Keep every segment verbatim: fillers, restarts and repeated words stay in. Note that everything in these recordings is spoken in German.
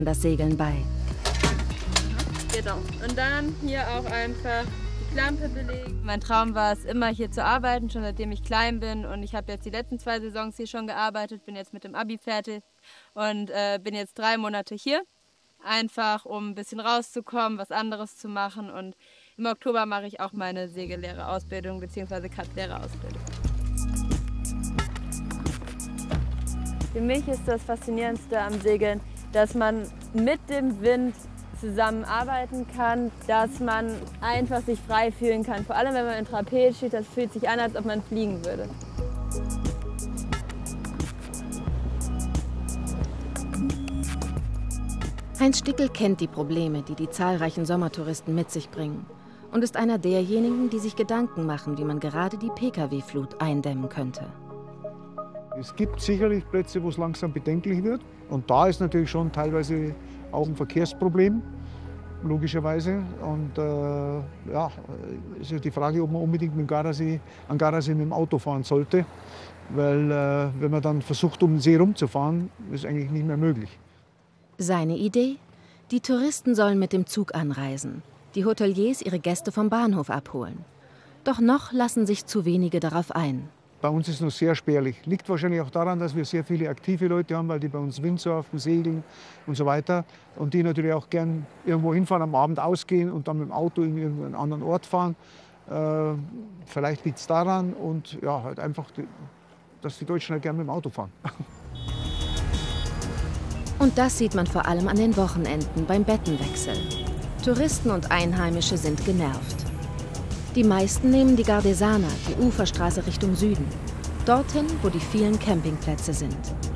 das Segeln bei. Genau. Und dann hier auch einfach die Klampe belegen. Mein Traum war es, immer hier zu arbeiten, schon seitdem ich klein bin. Und ich habe jetzt die letzten zwei Saisons hier schon gearbeitet, bin jetzt mit dem Abi fertig und äh, bin jetzt drei Monate hier. Einfach, um ein bisschen rauszukommen, was anderes zu machen. Und im Oktober mache ich auch meine Segellehrerausbildung bzw. Cut-Lehrerausbildung. Für mich ist das Faszinierendste am Segeln, dass man mit dem Wind zusammenarbeiten kann, dass man einfach sich frei fühlen kann. Vor allem, wenn man in Trapez steht, das fühlt sich an, als ob man fliegen würde. Heinz Stickel kennt die Probleme, die die zahlreichen Sommertouristen mit sich bringen und ist einer derjenigen, die sich Gedanken machen, wie man gerade die Pkw-Flut eindämmen könnte. Es gibt sicherlich Plätze, wo es langsam bedenklich wird. Und da ist natürlich schon teilweise auch ein Verkehrsproblem, logischerweise. Und äh, ja, ist ja die Frage, ob man unbedingt mit dem Gardasee, an Gardasee mit dem Auto fahren sollte. Weil äh, wenn man dann versucht, um den See rumzufahren, ist eigentlich nicht mehr möglich. Seine Idee? Die Touristen sollen mit dem Zug anreisen, die Hoteliers ihre Gäste vom Bahnhof abholen. Doch noch lassen sich zu wenige darauf ein. Bei uns ist es noch sehr spärlich. Liegt wahrscheinlich auch daran, dass wir sehr viele aktive Leute haben, weil die bei uns Windsurfen, segeln und so weiter. Und die natürlich auch gern irgendwo hinfahren, am Abend ausgehen und dann mit dem Auto in irgendeinen anderen Ort fahren. Äh, vielleicht liegt es daran und ja, halt einfach, dass die Deutschen halt gern mit dem Auto fahren. Und das sieht man vor allem an den Wochenenden beim Bettenwechsel. Touristen und Einheimische sind genervt. Die meisten nehmen die Gardesana, die Uferstraße Richtung Süden. Dorthin, wo die vielen Campingplätze sind.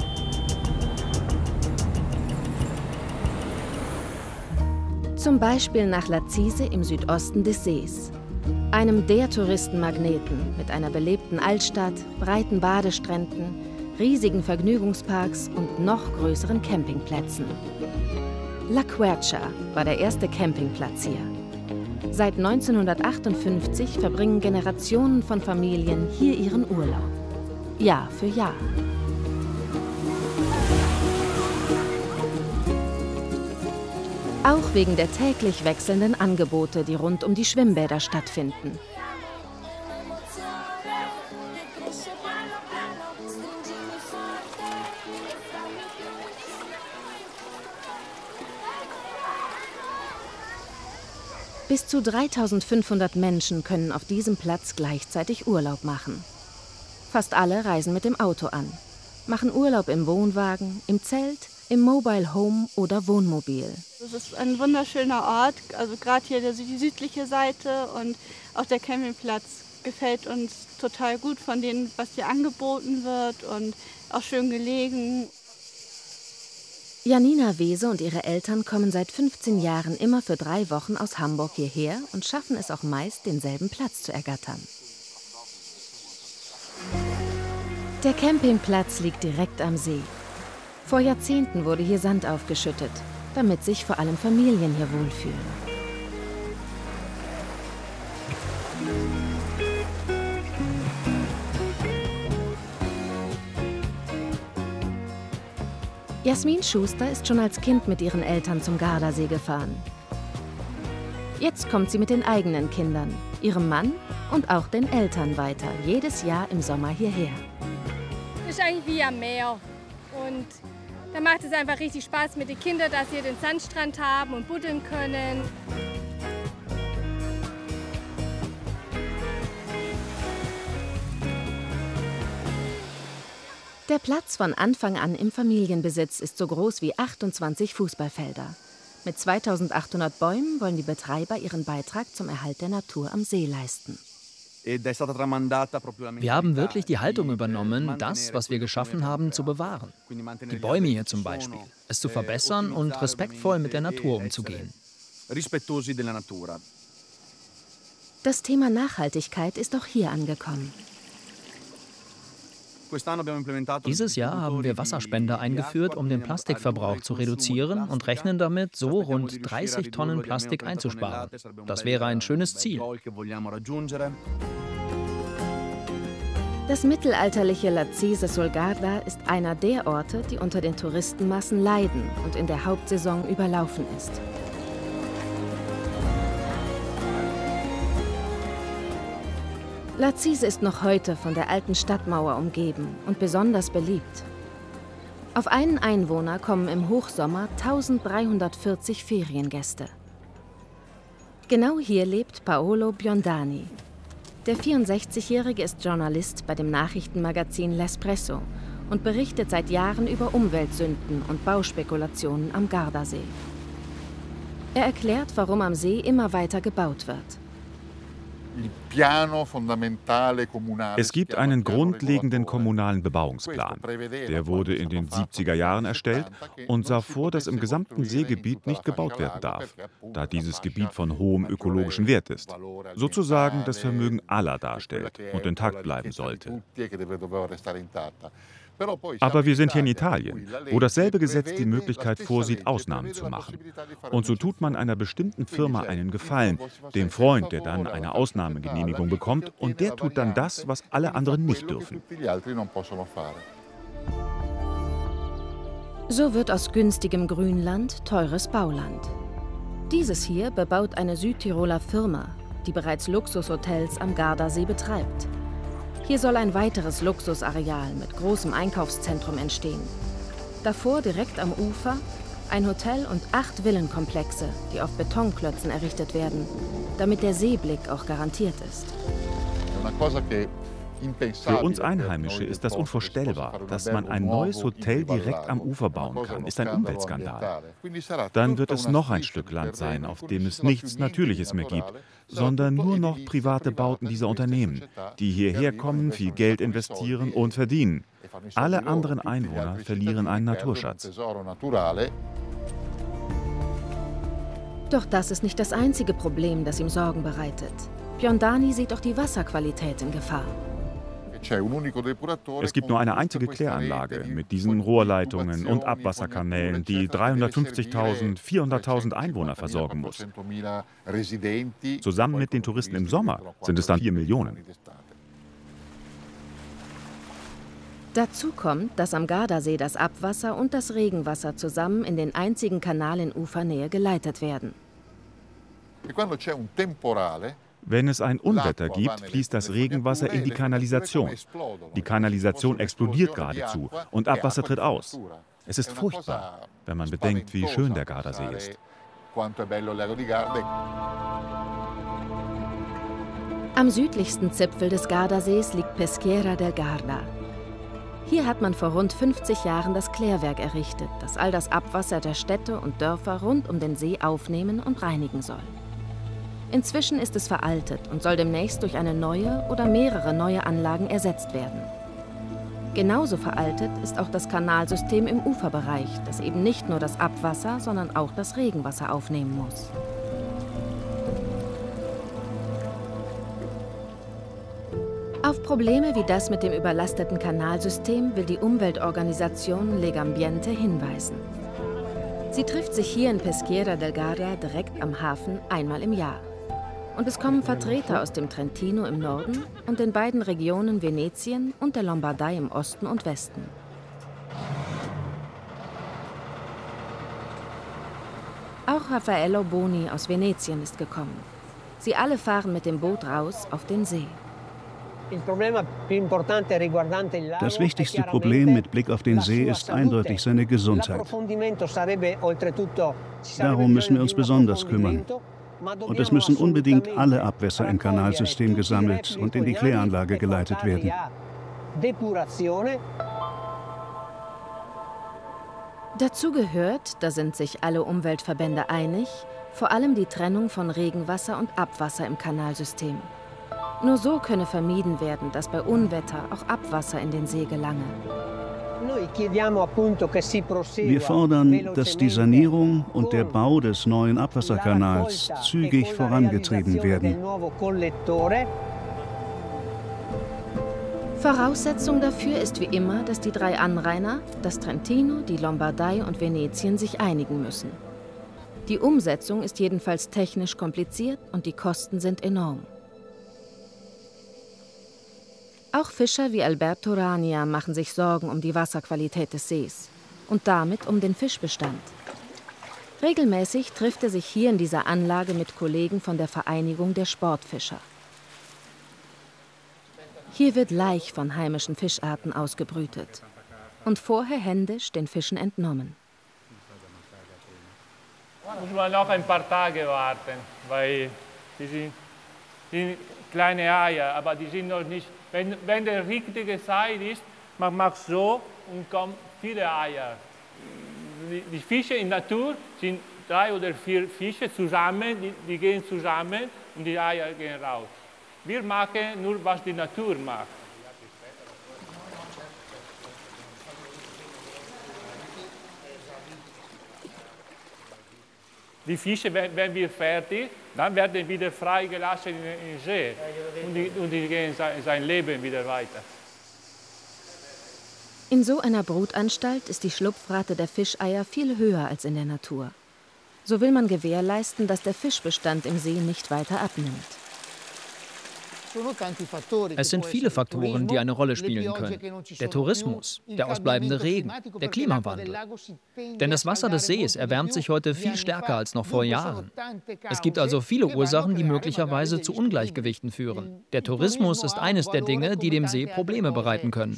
Zum Beispiel nach Lazise im Südosten des Sees. Einem der Touristenmagneten mit einer belebten Altstadt, breiten Badestränden, riesigen Vergnügungsparks und noch größeren Campingplätzen. La Quercia war der erste Campingplatz hier. Seit neunzehnhundertachtundfünfzig verbringen Generationen von Familien hier ihren Urlaub. Jahr für Jahr. Auch wegen der täglich wechselnden Angebote, die rund um die Schwimmbäder stattfinden. Bis zu dreitausendfünfhundert Menschen können auf diesem Platz gleichzeitig Urlaub machen. Fast alle reisen mit dem Auto an, machen Urlaub im Wohnwagen, im Zelt, im Mobile Home oder Wohnmobil. Es ist ein wunderschöner Ort, also gerade hier die südliche Seite und auch der Campingplatz gefällt uns total gut von dem, was hier angeboten wird und auch schön gelegen. Janina Wese und ihre Eltern kommen seit fünfzehn Jahren immer für drei Wochen aus Hamburg hierher und schaffen es auch meist, denselben Platz zu ergattern. Der Campingplatz liegt direkt am See. Vor Jahrzehnten wurde hier Sand aufgeschüttet, damit sich vor allem Familien hier wohlfühlen. Jasmin Schuster ist schon als Kind mit ihren Eltern zum Gardasee gefahren. Jetzt kommt sie mit den eigenen Kindern, ihrem Mann und auch den Eltern weiter, jedes Jahr im Sommer hierher. Das ist eigentlich wie am Meer. Und da macht es einfach richtig Spaß mit den Kindern, dass sie den Sandstrand haben und buddeln können. Der Platz von Anfang an im Familienbesitz ist so groß wie achtundzwanzig Fußballfelder. Mit zweitausendachthundert Bäumen wollen die Betreiber ihren Beitrag zum Erhalt der Natur am See leisten. Wir haben wirklich die Haltung übernommen, das, was wir geschaffen haben, zu bewahren. Die Bäume hier zum Beispiel. Es zu verbessern und respektvoll mit der Natur umzugehen. Das Thema Nachhaltigkeit ist auch hier angekommen. Dieses Jahr haben wir Wasserspender eingeführt, um den Plastikverbrauch zu reduzieren und rechnen damit, so rund dreißig Tonnen Plastik einzusparen. Das wäre ein schönes Ziel. Das mittelalterliche Lazise sul Garda ist einer der Orte, die unter den Touristenmassen leiden und in der Hauptsaison überlaufen ist. Lazise ist noch heute von der alten Stadtmauer umgeben und besonders beliebt. Auf einen Einwohner kommen im Hochsommer eintausenddreihundertvierzig Feriengäste. Genau hier lebt Paolo Biondani. Der vierundsechzigjährige ist Journalist bei dem Nachrichtenmagazin L'Espresso und berichtet seit Jahren über Umweltsünden und Bauspekulationen am Gardasee. Er erklärt, warum am See immer weiter gebaut wird. Es gibt einen grundlegenden kommunalen Bebauungsplan. Der wurde in den siebziger Jahren erstellt und sah vor, dass im gesamten Seegebiet nicht gebaut werden darf, da dieses Gebiet von hohem ökologischen Wert ist. Sozusagen das Vermögen aller darstellt und intakt bleiben sollte. Aber wir sind hier in Italien, wo dasselbe Gesetz die Möglichkeit vorsieht, Ausnahmen zu machen. Und so tut man einer bestimmten Firma einen Gefallen, dem Freund, der dann eine Ausnahmegenehmigung bekommt, und der tut dann das, was alle anderen nicht dürfen. So wird aus günstigem Grünland teures Bauland. Dieses hier bebaut eine Südtiroler Firma, die bereits Luxushotels am Gardasee betreibt. Hier soll ein weiteres Luxusareal mit großem Einkaufszentrum entstehen. Davor, direkt am Ufer, ein Hotel und acht Villenkomplexe, die auf Betonklötzen errichtet werden, damit der Seeblick auch garantiert ist. Für uns Einheimische ist das unvorstellbar, dass man ein neues Hotel direkt am Ufer bauen kann. Ist ein Umweltskandal. Dann wird es noch ein Stück Land sein, auf dem es nichts Natürliches mehr gibt, sondern nur noch private Bauten dieser Unternehmen, die hierher kommen, viel Geld investieren und verdienen. Alle anderen Einwohner verlieren einen Naturschatz. Doch das ist nicht das einzige Problem, das ihm Sorgen bereitet. Biondani sieht auch die Wasserqualität in Gefahr. Es gibt nur eine einzige Kläranlage mit diesen Rohrleitungen und Abwasserkanälen, die dreihundertfünfzigtausend, vierhunderttausend Einwohner versorgen muss. Zusammen mit den Touristen im Sommer sind es dann vier Millionen. Dazu kommt, dass am Gardasee das Abwasser und das Regenwasser zusammen in den einzigen Kanal in Ufernähe geleitet werden. Wenn es ein Unwetter gibt, fließt das Regenwasser in die Kanalisation. Die Kanalisation explodiert geradezu und Abwasser tritt aus. Es ist furchtbar, wenn man bedenkt, wie schön der Gardasee ist. Am südlichsten Zipfel des Gardasees liegt Peschiera del Garda. Hier hat man vor rund fünfzig Jahren das Klärwerk errichtet, das all das Abwasser der Städte und Dörfer rund um den See aufnehmen und reinigen soll. Inzwischen ist es veraltet und soll demnächst durch eine neue oder mehrere neue Anlagen ersetzt werden. Genauso veraltet ist auch das Kanalsystem im Uferbereich, das eben nicht nur das Abwasser, sondern auch das Regenwasser aufnehmen muss. Auf Probleme wie das mit dem überlasteten Kanalsystem will die Umweltorganisation Legambiente hinweisen. Sie trifft sich hier in Peschiera del Garda direkt am Hafen einmal im Jahr. Und es kommen Vertreter aus dem Trentino im Norden und den beiden Regionen Venetien und der Lombardei im Osten und Westen. Auch Raffaello Boni aus Venetien ist gekommen. Sie alle fahren mit dem Boot raus auf den See. Das wichtigste Problem mit Blick auf den See ist eindeutig seine Gesundheit. Darum müssen wir uns besonders kümmern. Und es müssen unbedingt alle Abwässer im Kanalsystem gesammelt und in die Kläranlage geleitet werden. Dazu gehört, da sind sich alle Umweltverbände einig, vor allem die Trennung von Regenwasser und Abwasser im Kanalsystem. Nur so könne vermieden werden, dass bei Unwetter auch Abwasser in den See gelange. Wir fordern, dass die Sanierung und der Bau des neuen Abwasserkanals zügig vorangetrieben werden. Voraussetzung dafür ist wie immer, dass die drei Anrainer, das Trentino, die Lombardei und Venetien, sich einigen müssen. Die Umsetzung ist jedenfalls technisch kompliziert und die Kosten sind enorm. Auch Fischer wie Alberto Rania machen sich Sorgen um die Wasserqualität des Sees und damit um den Fischbestand. Regelmäßig trifft er sich hier in dieser Anlage mit Kollegen von der Vereinigung der Sportfischer. Hier wird Laich von heimischen Fischarten ausgebrütet und vorher händisch den Fischen entnommen. Muss man noch ein paar Tage warten, weil die sind, sind kleine Eier, aber die sind noch nicht. Wenn, wenn der richtige Zeit ist, man macht so und kommen viele Eier. Die, die Fische in der Natur sind drei oder vier Fische zusammen, die, die gehen zusammen und die Eier gehen raus. Wir machen nur, was die Natur macht. Die Fische, wenn, wenn wir fertig, dann werden wieder freigelassen in den See und die, und die gehen sein, sein Leben wieder weiter. In so einer Brutanstalt ist die Schlupfrate der Fischeier viel höher als in der Natur. So will man gewährleisten, dass der Fischbestand im See nicht weiter abnimmt. Es sind viele Faktoren, die eine Rolle spielen können. Der Tourismus, der ausbleibende Regen, der Klimawandel. Denn das Wasser des Sees erwärmt sich heute viel stärker als noch vor Jahren. Es gibt also viele Ursachen, die möglicherweise zu Ungleichgewichten führen. Der Tourismus ist eines der Dinge, die dem See Probleme bereiten können.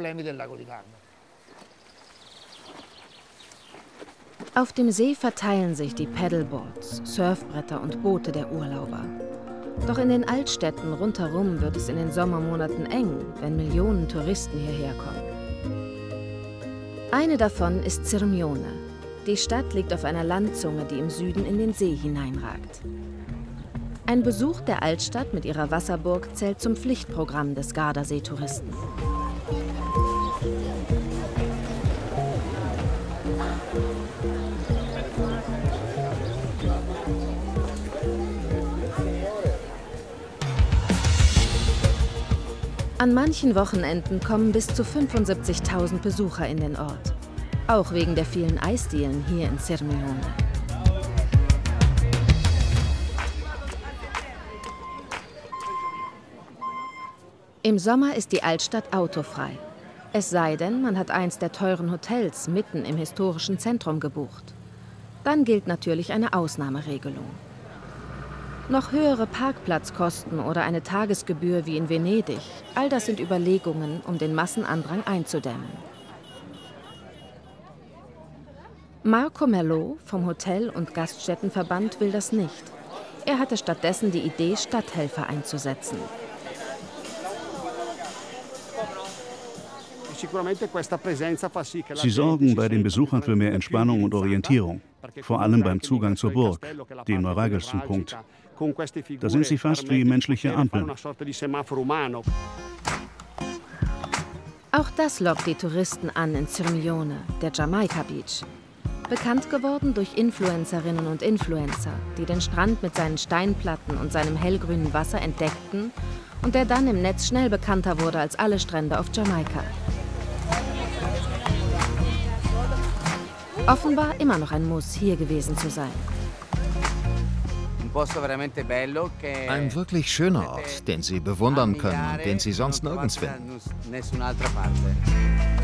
Auf dem See verteilen sich die Paddleboards, Surfbretter und Boote der Urlauber. Doch in den Altstädten rundherum wird es in den Sommermonaten eng, wenn Millionen Touristen hierher kommen. Eine davon ist Sirmione. Die Stadt liegt auf einer Landzunge, die im Süden in den See hineinragt. Ein Besuch der Altstadt mit ihrer Wasserburg zählt zum Pflichtprogramm des Gardasee-Touristen. An manchen Wochenenden kommen bis zu fünfundsiebzigtausend Besucher in den Ort. Auch wegen der vielen Eisdielen hier in Sirmione. Im Sommer ist die Altstadt autofrei. Es sei denn, man hat eins der teuren Hotels mitten im historischen Zentrum gebucht. Dann gilt natürlich eine Ausnahmeregelung. Noch höhere Parkplatzkosten oder eine Tagesgebühr wie in Venedig, all das sind Überlegungen, um den Massenandrang einzudämmen. Marco Merlot vom Hotel- und Gaststättenverband will das nicht. Er hatte stattdessen die Idee, Stadthelfer einzusetzen. Sie sorgen bei den Besuchern für mehr Entspannung und Orientierung, vor allem beim Zugang zur Burg, dem neuralgischsten Punkt. Da sind sie fast wie menschliche Ampeln. Auch das lockt die Touristen an in Sirmione, der Jamaica Beach. Bekannt geworden durch Influencerinnen und Influencer, die den Strand mit seinen Steinplatten und seinem hellgrünen Wasser entdeckten und der dann im Netz schnell bekannter wurde als alle Strände auf Jamaika. Offenbar immer noch ein Muss, hier gewesen zu sein. Ein wirklich schöner Ort, den Sie bewundern können und den Sie sonst nirgends finden.